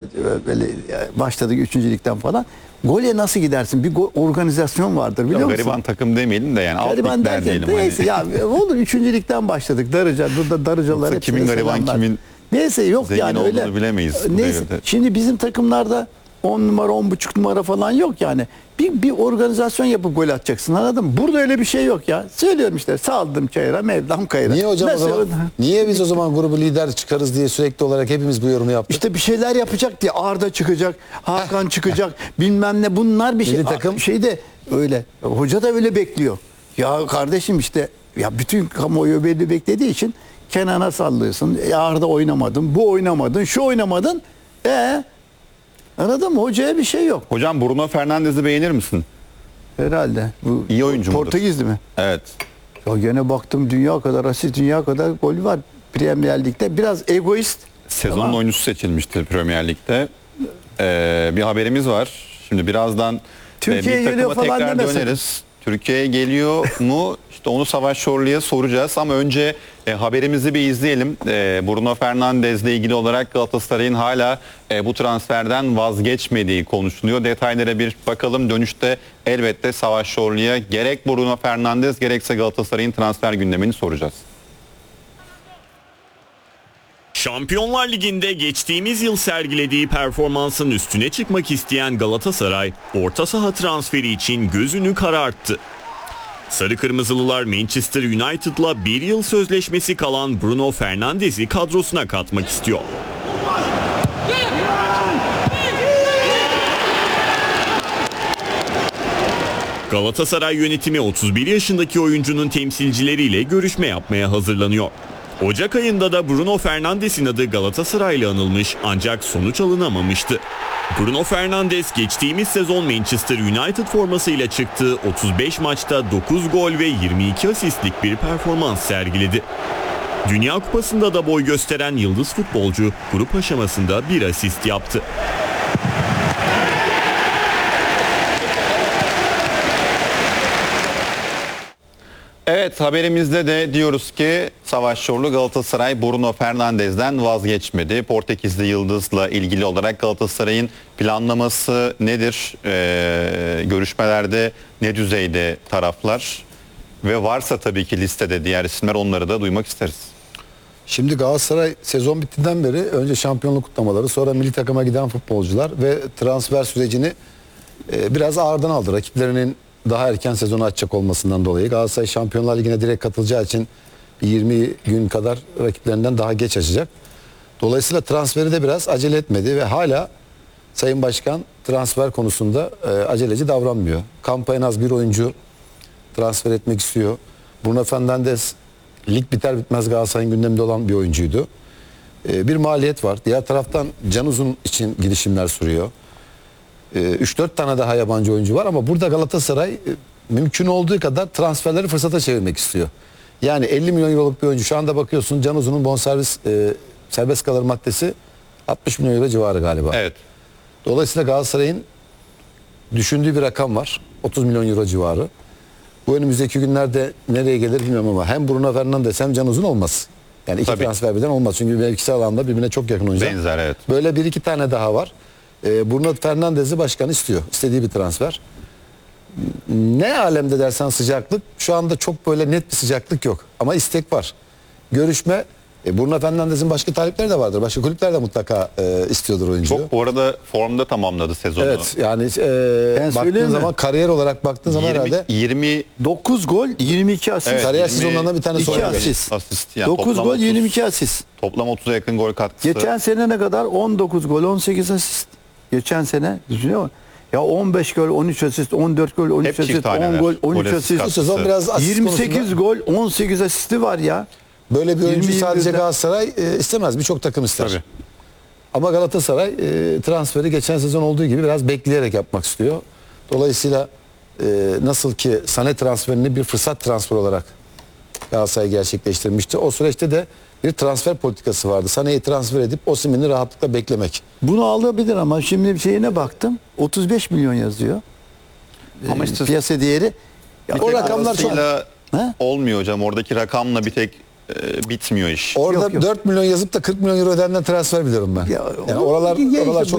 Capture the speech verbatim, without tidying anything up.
böyle başladık üçüncü ligden falan. Gole nasıl gidersin? Bir gol, organizasyon vardır biliyor ya, musun? gariban takım demeyelim de yani alt Gariban ligler derken diyelim. neyse Hani. ya olur üçüncü ligden başladık. Darıca, burada Darıcalar hep Kimin gariban kimin neyse yok zengin yani olduğunu öyle. bilemeyiz bu Neyse. devirde. Şimdi bizim takımlarda on numara on buçuk numara falan yok yani. Bir, bir organizasyon yapıp gol atacaksın anladın mı? Burada öyle bir şey yok ya. Söylüyorum işte saldım çayıra Mevlam kayıra. Niye hocam Nasıl o zaman, niye biz o zaman grubu lider çıkarız diye sürekli olarak hepimiz bu yorumu yaptık? İşte bir şeyler yapacak diye Arda çıkacak, Hakan çıkacak, bilmem ne bunlar bir şey. Milli takım. Şeyde öyle. Hoca da öyle bekliyor. Ya kardeşim işte ya bütün kamuoyu belli beklediği için Kenan'a sallıyorsun. E Arda oynamadın, bu oynamadın, şu oynamadın. E anladın mı? Hocaya bir şey yok. Hocam Bruno Fernandes'i beğenir misin? Herhalde. Bu İyi oyuncu mudur? Portekizli mi? Evet. Ya gene baktım dünya kadar asist, dünya kadar gol var Premier Lig'de. Biraz egoist. Sezonun Ama- oyuncusu seçilmiştir Premier Lig'de. Ee, bir haberimiz var. Şimdi birazdan Türkiye'ye e, bir geliyor takıma falan tekrar demesin. döneriz. Türkiye'ye geliyor mu? İşte onu Savaş Şorlu'ya soracağız ama önce e, haberimizi bir izleyelim. E, Bruno Fernandes'le ilgili olarak Galatasaray'ın hala e, bu transferden vazgeçmediği konuşuluyor. Detaylara bir bakalım. Dönüşte elbette Savaş Şorlu'ya gerek Bruno Fernandes gerekse Galatasaray'ın transfer gündemini soracağız. Şampiyonlar Ligi'nde geçtiğimiz yıl sergilediği performansın üstüne çıkmak isteyen Galatasaray, orta saha transferi için gözünü kararttı. Sarı Kırmızılılar Manchester United'la bir yıl sözleşmesi kalan Bruno Fernandes'i kadrosuna katmak istiyor. Galatasaray yönetimi otuz bir yaşındaki oyuncunun temsilcileriyle görüşme yapmaya hazırlanıyor. Ocak ayında da Bruno Fernandes'in adı Galatasaray'la anılmış ancak sonuç alınamamıştı. Bruno Fernandes geçtiğimiz sezon Manchester United formasıyla çıktığı otuz beş maçta dokuz gol ve yirmi iki asistlik bir performans sergiledi. Dünya Kupası'nda da boy gösteren yıldız futbolcu grup aşamasında bir asist yaptı. Evet, haberimizde de diyoruz ki Savaş Şorlu Galatasaray Bruno Fernandes'den vazgeçmedi. Portekizli Yıldız'la ilgili olarak Galatasaray'ın planlaması nedir? Ee, görüşmelerde ne düzeyde taraflar? Ve varsa tabii ki listede diğer isimler, onları da duymak isteriz. Şimdi Galatasaray sezon bittiğinden beri önce şampiyonluk kutlamaları, sonra milli takıma giden futbolcular ve transfer sürecini e, biraz ağırdan aldı. Rakiplerinin daha erken sezonu açacak olmasından dolayı. Galatasaray Şampiyonlar Ligi'ne direkt katılacağı için yirmi gün kadar rakiplerinden daha geç açacak. Dolayısıyla transferi de biraz acele etmedi ve hala Sayın Başkan transfer konusunda e, aceleci davranmıyor. Kampa en az bir oyuncu transfer etmek istiyor. Bruno Fernandes lig biter bitmez Galatasaray'ın gündeminde olan bir oyuncuydu. E, bir maliyet var. Diğer taraftan Can Uzun için girişimler sürüyor. üç dört tane daha yabancı oyuncu var ama burada Galatasaray e, mümkün olduğu kadar transferleri fırsata çevirmek istiyor. Yani elli milyon euroluk bir oyuncu. Şu anda bakıyorsun Can Uzun'un bonservis e, serbest kalır maddesi altmış milyon euro civarı galiba. Evet. Dolayısıyla Galatasaray'ın düşündüğü bir rakam var. otuz milyon euro civarı. Bu önümüzdeki günlerde nereye gelir bilmiyorum ama hem Bruno Fernandes hem Can Uzun olmaz. Yani iki Tabii. transfer birden olmaz. Çünkü mevkisi alanda birbirine çok yakın oyuncular. Benzer, evet. Böyle bir iki tane daha var. Ee, Bruno Fernandes'i başkan istiyor. İstediği bir transfer. Ne alemde dersen sıcaklık, şu anda çok böyle net bir sıcaklık yok. Ama istek var. Görüşme, e, Bruno Fernandes'in başka talipleri de vardır. Başka kulüpler de mutlaka e, istiyordur oyuncuyu. Çok bu arada formda tamamladı sezonu. Evet, yani e, Ben baktığın söyleyeyim mi? zaman kariyer olarak baktığın zaman yirmi, herhalde yirmi dokuz gol, yirmi iki asist. Evet, kariyer yirmi sezonlarından bir tanesi iki oynamış. asist. asist. Yani dokuz toplam gol, otuz, yirmi iki asist. toplam otuza yakın gol katkısı. Geçen sene ne kadar? on dokuz gol, on sekiz asist. Geçen sene düşünüyor musun? Ya on beş gol, on üç asist, on dört gol, on üç Hep çift asist, taneler. on gol, on üç Gol asist asist. Bu sezon biraz asist yirmi sekiz konusunda gol, on sekiz asisti var ya. böyle bir oyuncu yirmi sadece yirmi Galatasaray e, istemez. Birçok takım ister. Tabii. Ama Galatasaray e, transferi geçen sezon olduğu gibi biraz bekleyerek yapmak istiyor. Dolayısıyla e, nasıl ki Sané transferini bir fırsat transfer olarak Galatasaray gerçekleştirmişti. O süreçte de bir transfer politikası vardı. Sané'yi transfer edip Osimhen'i rahatlıkla beklemek. Bunu alabilir ama şimdi şeyine baktım. otuz beş milyon yazıyor. Ama Ee, işte piyasa değeri. Ya Bir o tek rakamlar çok- arasıyla Ha? olmuyor hocam. Oradaki rakamla bir tek e, bitmiyor iş. Orada Yok, yok. dört milyon yazıp da kırk milyon euro ödenden transfer biliyorum ben. Ya, yani o- oralar ya işte oralar bu çok